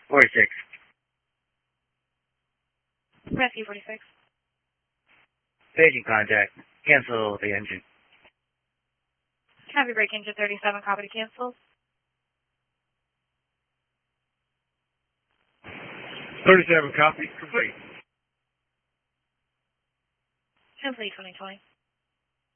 46. Rescue 46. Paging contact. Cancel the engine. Copy break engine 37, copy to cancel. 37, copy, complete. Complete 2020.